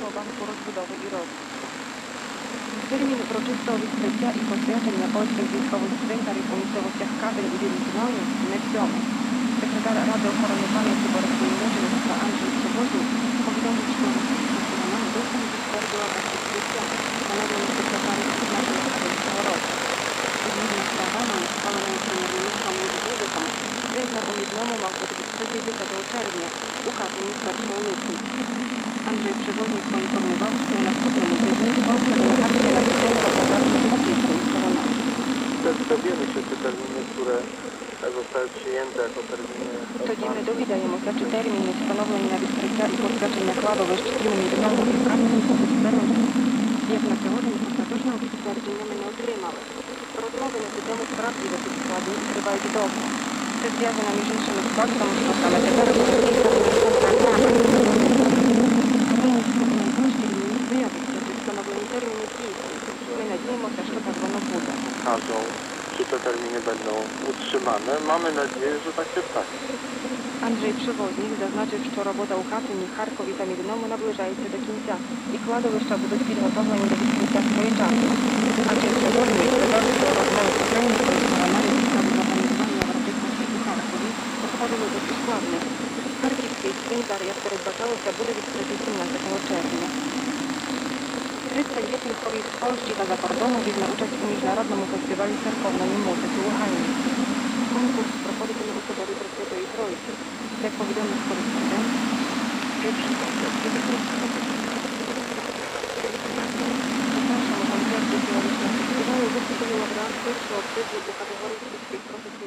Banku Rozbudowy i Rozwój. Termin uroczystowych specja i poświadczeń na polskich wojskowych cmentarzach po miejscowościach Katyń i Wielkinoju Nexionu. Sekretarz Rady Ochrony Pamięci po raz Murzynowstwa Andrzej Przewoźnik powiadomił, że rozpoczynamy dostęp do składu awacji specjalnych. Stanowią sekretarzy przeznaczenia swojego roku. Zgodnie z prawami uchwaloną premierministrą Józefą, cmentarz ujednomu ma być 30 czerwca, ukaz ministra Szumowski. Andrzej Przewoźnik poinformował, że na następnym tygodniu Polska delegacja na występach Dowiemy się, czy terminy, które zostały przyjęte jako terminy... Тоді ми довідаємося, чи терміни, встановлені на відкриття і посвячення кладовищ цілими відомими відказами зберуться. Як на сьогодні остаточного підтвердження ми не отримали. Розмови на цю тему справді досить складні і тривають довго. Це зв'язано між іншими з фактом, що саме тепер російська програма. Виявиться, що встановлені терміни дійсні. Ми надіємося, що так воно буде. Czy te terminy będą utrzymane? Mamy nadzieję, że tak się stanie. Andrzej Przewoźnik zaznaczył, що робота у Катині, Харкові та Мідному наближається до кінця, і кладовища будуть підготовлені до відкриття своєчасно. Andrzej Przewoźnik додав, що розмови з українською стороною справи організування виробництва у Харкові проходили досить складно. Харківський цвинтар, як передбачалося, буде відкритий 17 червня. 300 chorých z Polski ta za kordoну wezmą udział w Międzynarodowym Festiwalu Cerkownym Muzyki Łuchani. Konkurs propozycji Gospodarki Praswiatowej Trójki. Jak powiadomo z korespondent, pierwszy koncert jest Zapraszam o koncerty teoryczne festiwalu, wystąpił laureat pierwszy od u kategorii wszystkich profesji.